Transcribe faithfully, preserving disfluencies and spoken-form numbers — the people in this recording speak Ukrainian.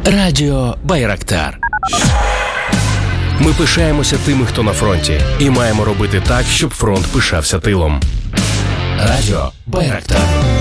Радіо Байрактар. Ми пишаємося тими, хто на фронті, і маємо робити так, щоб фронт пишався тилом. Радіо Байрактар.